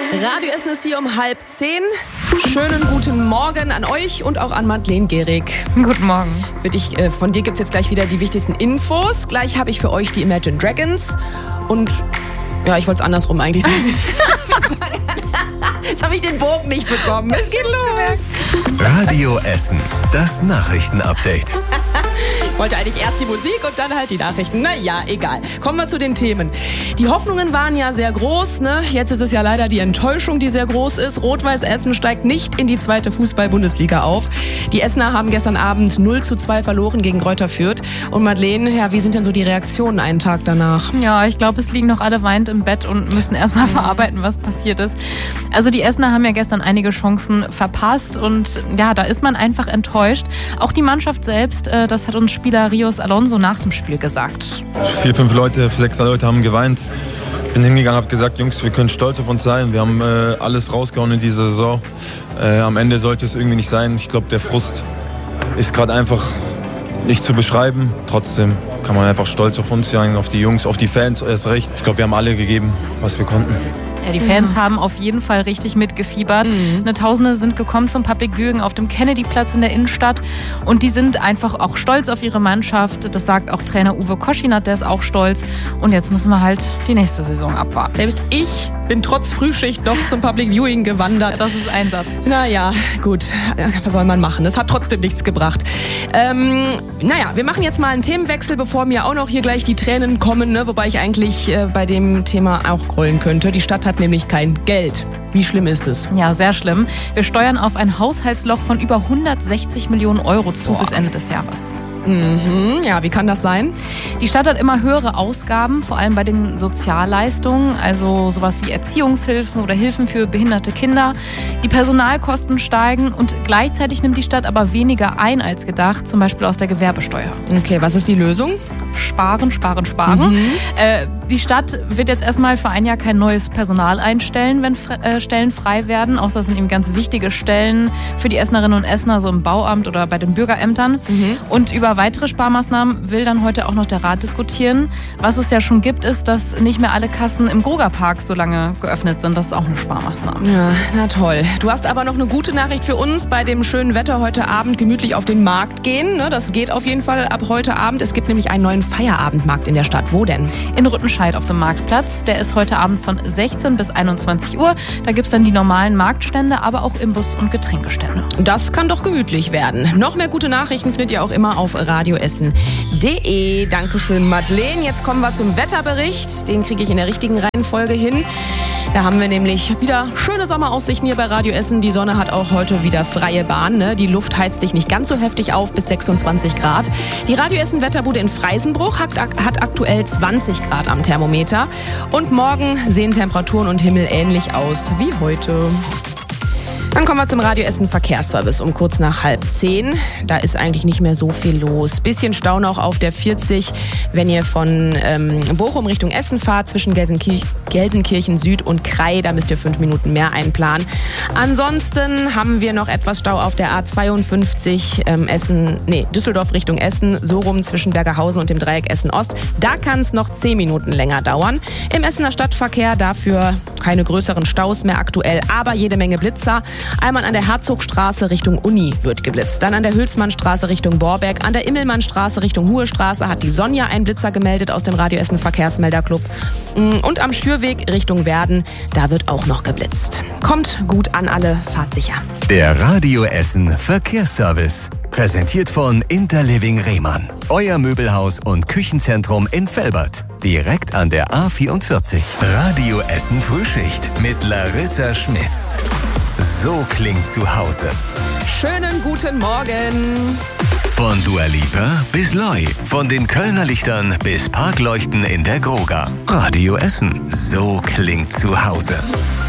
Radioessen ist hier um 9:30. Schönen guten Morgen an euch und auch an Madeleine Gehrig. Guten Morgen. Von dir gibt es jetzt gleich wieder die wichtigsten Infos. Gleich habe ich für euch die Imagine Dragons. Und ja, ich wollte es andersrum eigentlich sagen. Jetzt habe ich den Bogen nicht bekommen. Es geht los. Radio Essen, das Nachrichtenupdate. Ich wollte eigentlich erst die Musik und dann halt die Nachrichten. Naja, egal. Kommen wir zu den Themen. Die Hoffnungen waren ja sehr groß, ne? Jetzt ist es ja leider die Enttäuschung, die sehr groß ist. Rot-Weiß Essen steigt nicht in die 2. Fußball-Bundesliga auf. Die Essener haben gestern Abend 0:2 verloren gegen Greuther Fürth. Und Madeleine, ja, wie sind denn so die Reaktionen einen Tag danach? Ja, ich glaube, es liegen noch alle weinend im Bett und müssen erstmal verarbeiten, was passiert ist. Also die Essener haben ja gestern einige Chancen verpasst und ja, da ist man einfach enttäuscht. Auch die Mannschaft selbst, das hat uns Spieler Rios Alonso nach dem Spiel gesagt. 4, 5 Leute, 6 Leute haben geweint. Ich bin hingegangen, habe gesagt, Jungs, wir können stolz auf uns sein. Wir haben alles rausgehauen in dieser Saison. Am Ende sollte es irgendwie nicht sein. Ich glaube, der Frust ist gerade einfach nicht zu beschreiben. Trotzdem kann man einfach stolz auf uns sein, auf die Jungs, auf die Fans erst recht. Ich glaube, wir haben alle gegeben, was wir konnten. Ja, die Fans haben auf jeden Fall richtig mitgefiebert. Tausende sind gekommen zum Public Viewing auf dem Kennedy-Platz in der Innenstadt und die sind einfach auch stolz auf ihre Mannschaft. Das sagt auch Trainer Uwe Koschinat, der ist auch stolz. Und jetzt müssen wir halt die nächste Saison abwarten. Selbst ich bin trotz Frühschicht noch zum Public Viewing gewandert. Ja, das ist ein Satz. Naja, gut, was soll man machen? Das hat trotzdem nichts gebracht. Wir machen jetzt mal einen Themenwechsel, bevor mir auch noch hier gleich die Tränen kommen, ne? Wobei ich eigentlich bei dem Thema auch grollen könnte. Die Stadt hat nämlich kein Geld. Wie schlimm ist es? Ja, sehr schlimm. Wir steuern auf ein Haushaltsloch von über 160 Millionen Euro zu bis Ende des Jahres. Ja, wie kann das sein? Die Stadt hat immer höhere Ausgaben, vor allem bei den Sozialleistungen, also sowas wie Erziehungshilfen oder Hilfen für behinderte Kinder. Die Personalkosten steigen und gleichzeitig nimmt die Stadt aber weniger ein als gedacht, zum Beispiel aus der Gewerbesteuer. Okay, was ist die Lösung? Sparen. Die Stadt wird jetzt erstmal für ein Jahr kein neues Personal einstellen, wenn Stellen frei werden. Außer es sind eben ganz wichtige Stellen für die Essenerinnen und Essener, so im Bauamt oder bei den Bürgerämtern. Und über weitere Sparmaßnahmen will dann heute auch noch der Rat diskutieren. Was es ja schon gibt, ist, dass nicht mehr alle Kassen im Grugerpark so lange geöffnet sind. Das ist auch eine Sparmaßnahme. Ja, na toll. Du hast aber noch eine gute Nachricht für uns. Bei dem schönen Wetter heute Abend gemütlich auf den Markt gehen. Ne? Das geht auf jeden Fall ab heute Abend. Es gibt nämlich einen neuen Feierabendmarkt in der Stadt. Wo denn? In Rüttenscheid auf dem Marktplatz. Der ist heute Abend von 16 bis 21 Uhr. Da gibt es dann die normalen Marktstände, aber auch Imbiss- und Getränkestände. Das kann doch gemütlich werden. Noch mehr gute Nachrichten findet ihr auch immer auf radioessen.de. Dankeschön, Madeleine. Jetzt kommen wir zum Wetterbericht. Den kriege ich in der richtigen Reihenfolge hin. Da haben wir nämlich wieder schöne Sommeraussichten hier bei Radio Essen. Die Sonne hat auch heute wieder freie Bahn. Ne? Die Luft heizt sich nicht ganz so heftig auf, bis 26 Grad. Die Radio Essen Wetterbude in Freisenbruch hat aktuell 20 Grad am Thermometer. Und morgen sehen Temperaturen und Himmel ähnlich aus wie heute. Dann kommen wir zum Radio Essen Verkehrsservice um kurz nach 9:30. Da ist eigentlich nicht mehr so viel los. Bisschen Stau noch auf der 40, wenn ihr von Bochum Richtung Essen fahrt, zwischen Gelsenkirchen Süd und Krai. Da müsst ihr 5 Minuten mehr einplanen. Ansonsten haben wir noch etwas Stau auf der A52 Düsseldorf Richtung Essen, so rum zwischen Bergerhausen und dem Dreieck Essen Ost. Da kann es noch 10 Minuten länger dauern. Im Essener Stadtverkehr dafür keine größeren Staus mehr aktuell, aber jede Menge Blitzer. Einmal an der Herzogstraße Richtung Uni wird geblitzt. Dann an der Hülsmannstraße Richtung Borbeck. An der Immelmannstraße Richtung Huhestraße hat die Sonja einen Blitzer gemeldet aus dem Radio Essen Verkehrsmelderclub. Und am Stürweg Richtung Werden, da wird auch noch geblitzt. Kommt gut an alle, fahrt sicher. Der Radio Essen Verkehrsservice. Präsentiert von Interliving Rehmann. Euer Möbelhaus und Küchenzentrum in Velbert. Direkt an der A44. Radio Essen Frühschicht mit Larissa Schmitz. So klingt zu Hause. Schönen guten Morgen. Von Dua Lipa bis Loi. Von den Kölner Lichtern bis Parkleuchten in der Groga. Radio Essen. So klingt zu Hause.